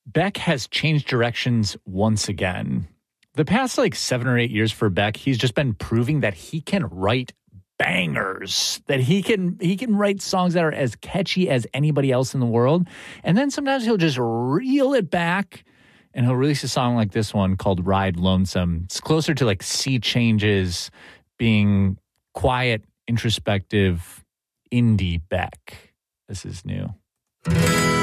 Beck has changed directions once again. The past 7 or 8 years for Beck, he's just been proving that he can write bangers, that he can write songs that are as catchy as anybody else in the world. And then sometimes he'll just reel it back and he'll release a song like this one called Ride Lonesome. It's closer to Sea Changes, being quiet, introspective, indie Beck. This is new.